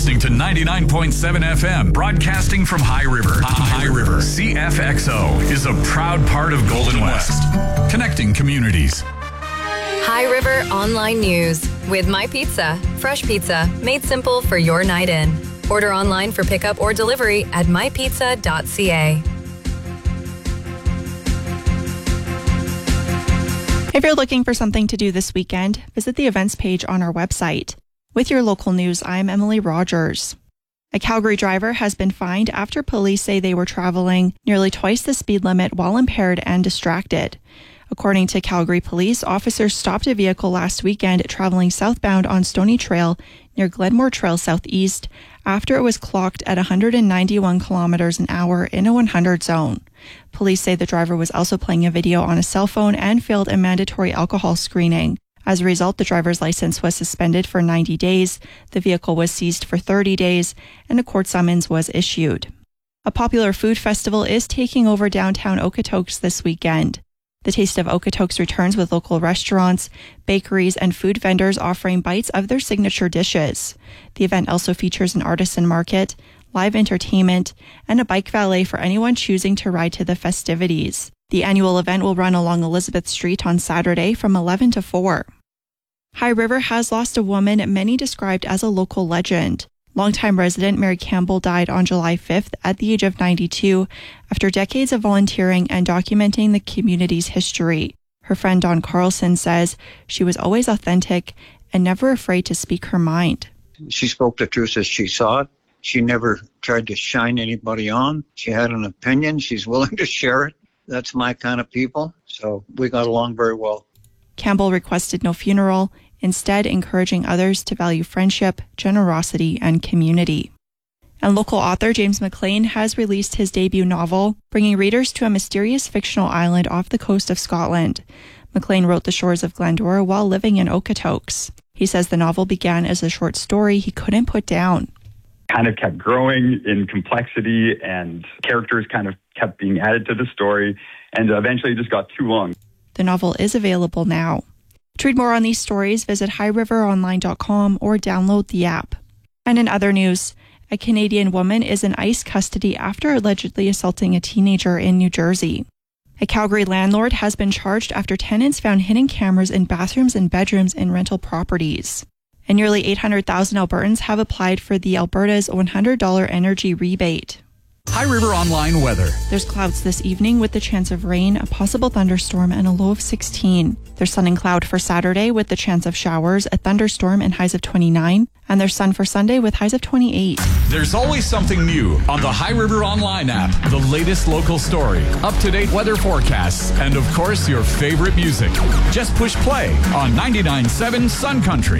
listening to 99.7 FM, broadcasting from High River. High River. CFXO is a proud part of Golden West, connecting communities. High River Online News with My Pizza. Fresh pizza made simple for your night in. Order online for pickup or delivery at mypizza.ca. If you're looking for something to do this weekend, visit the events page on our website. With your local news, I'm Emily Rogers. A Calgary driver has been fined after police say they were traveling nearly twice the speed limit while impaired and distracted. According to Calgary Police, officers stopped a vehicle last weekend traveling southbound on Stony Trail near Glenmore Trail Southeast after it was clocked at 191 kilometers an hour in a 100 zone. Police say the driver was also playing a video on a cell phone and failed a mandatory alcohol screening. As a result, the driver's license was suspended for 90 days, the vehicle was seized for 30 days, and a court summons was issued. A popular food festival is taking over downtown Okotoks this weekend. The Taste of Okotoks returns with local restaurants, bakeries, and food vendors offering bites of their signature dishes. The event also features an artisan market, live entertainment, and a bike valet for anyone choosing to ride to the festivities. The annual event will run along Elizabeth Street on Saturday from 11 to 4. High River has lost a woman many described as a local legend. Longtime resident Mary Campbell died on July 5th at the age of 92 after decades of volunteering and documenting the community's history. Her friend Dawn Carlson says she was always authentic and never afraid to speak her mind. She spoke the truth as she saw it. She never tried to shine anybody on. She had an opinion. She's willing to share it. That's my kind of people. So we got along very well. Campbell requested no funeral, instead encouraging others to value friendship, generosity, and community. And local author James McLean has released his debut novel, bringing readers to a mysterious fictional island off the coast of Scotland. McLean wrote The Shores of Glendora while living in Okotoks. He says the novel began as a short story he couldn't put down. Kind of kept growing in complexity, and characters kind of kept being added to the story, and eventually it just got too long. The novel is available now. To read more on these stories, visit highriveronline.com or download the app. And in other news, a Canadian woman is in ICE custody after allegedly assaulting a teenager in New Jersey. A Calgary landlord has been charged after tenants found hidden cameras in bathrooms and bedrooms in rental properties. And nearly 800,000 Albertans have applied for the Alberta's $100 energy rebate. High River Online weather. There's clouds this evening with the chance of rain, a possible thunderstorm, and a low of 16. There's sun and cloud for Saturday with the chance of showers, a thunderstorm, and highs of 29. And there's sun for Sunday with highs of 28. There's always something new on the High River Online app. The latest local story, up-to-date weather forecasts, and of course your favorite music. Just push play on 99.7 Sun Country.